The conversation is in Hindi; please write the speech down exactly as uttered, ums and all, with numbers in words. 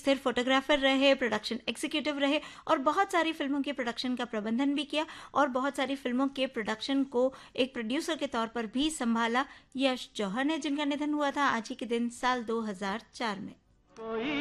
स्थिर फोटोग्राफर रहे, प्रोडक्शन एग्जीक्यूटिव रहे और बहुत सारी फिल्मों के प्रोडक्शन का प्रबंधन भी किया और बहुत सारी फिल्मों के प्रोडक्शन को एक प्रोड्यूसर के तौर पर भी संभाला। यश जौहर ने, जिनका निधन हुआ था आज ही के दिन साल दो हज़ार चार में।